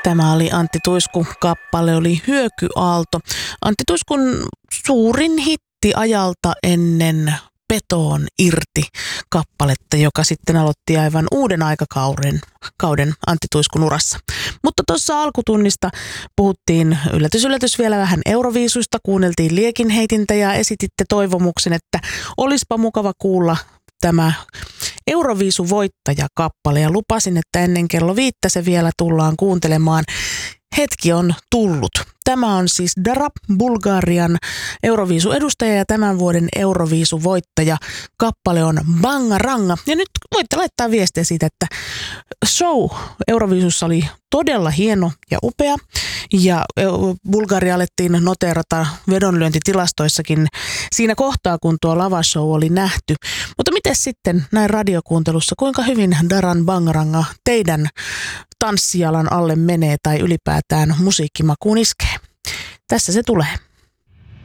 Tämä oli Antti Tuiskun kappale, oli Hyökyaalto. Antti Tuiskun suurin hitti ajalta ennen Petoon irti kappaletta, joka sitten aloitti aivan uuden aikakauden Antti Tuiskun urassa. Mutta tuossa alkutunnista puhuttiin yllätys vielä vähän Euroviisuista, kuunneltiin liekinheitintä ja esititte toivomuksen, että olispa mukava kuulla tämä Euroviisuvoittaja-kappale ja lupasin, että ennen kello 5 se vielä tullaan kuuntelemaan. Hetki on tullut. Tämä on siis Darab, Bulgarian Euroviisu-edustaja ja tämän vuoden Euroviisu-voittaja. Kappale on Bangaranga. Ja nyt voitte laittaa viestiä siitä, että show Euroviisussa oli todella hieno ja upea. Ja Bulgaria alettiin noteerata vedonlyöntitilastoissakin siinä kohtaa, kun tuo lavashow oli nähty. Mutta miten sitten näin radiokuuntelussa, kuinka hyvin Daran Bangaranga teidän tanssialan alle menee tai ylipäätään musiikkimakuun iskee? Tässä se tulee.